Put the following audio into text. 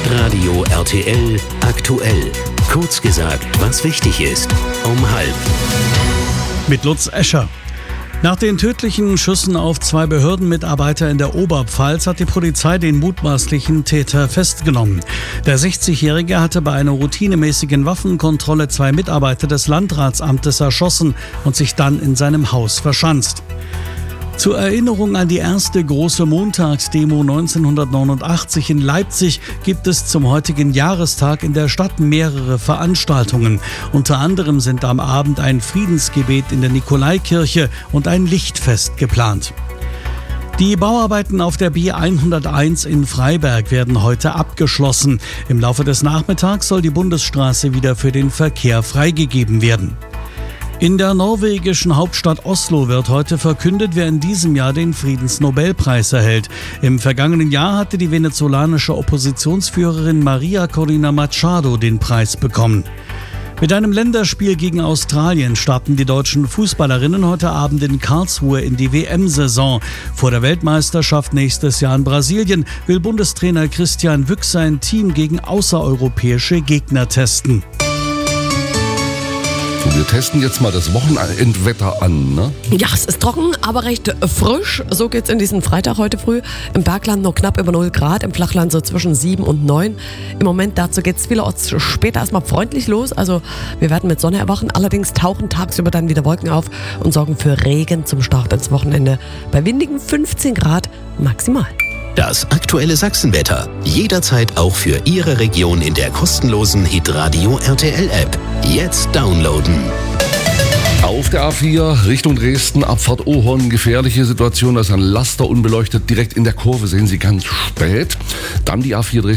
Hitradio RTL aktuell. Kurz gesagt, was wichtig ist. Um 12:30. Mit Lutz Escher. Nach den tödlichen Schüssen auf 2 Behördenmitarbeiter in der Oberpfalz hat die Polizei den mutmaßlichen Täter festgenommen. Der 60-Jährige hatte bei einer routinemäßigen Waffenkontrolle 2 Mitarbeiter des Landratsamtes erschossen und sich dann in seinem Haus verschanzt. Zur Erinnerung an die erste große Montagsdemo 1989 in Leipzig gibt es zum heutigen Jahrestag in der Stadt mehrere Veranstaltungen. Unter anderem sind am Abend ein Friedensgebet in der Nikolaikirche und ein Lichtfest geplant. Die Bauarbeiten auf der B101 in Freiberg werden heute abgeschlossen. Im Laufe des Nachmittags soll die Bundesstraße wieder für den Verkehr freigegeben werden. In der norwegischen Hauptstadt Oslo wird heute verkündet, wer in diesem Jahr den Friedensnobelpreis erhält. Im vergangenen Jahr hatte die venezolanische Oppositionsführerin Maria Corina Machado den Preis bekommen. Mit einem Länderspiel gegen Australien starten die deutschen Fußballerinnen heute Abend in Karlsruhe in die WM-Saison. Vor der Weltmeisterschaft nächstes Jahr in Brasilien will Bundestrainer Christian Wück sein Team gegen außereuropäische Gegner testen. Wir testen jetzt mal das Wochenendwetter an, ne? Ja, es ist trocken, aber recht frisch. So geht's in diesen Freitag heute früh. Im Bergland noch knapp über 0 Grad, im Flachland so zwischen 7 und 9. Im Moment dazu geht's vielerorts später erstmal freundlich los. Also wir werden mit Sonne erwachen. Allerdings tauchen tagsüber dann wieder Wolken auf und sorgen für Regen zum Start ins Wochenende. Bei windigen 15 Grad maximal. Das aktuelle Sachsenwetter. Jederzeit auch für Ihre Region in der kostenlosen Hitradio RTL App. Jetzt downloaden. Auf der A4 Richtung Dresden, Abfahrt Ohorn, gefährliche Situation. Da ist ein Laster unbeleuchtet direkt in der Kurve, sehen Sie ganz spät. Dann die A4 Dresden.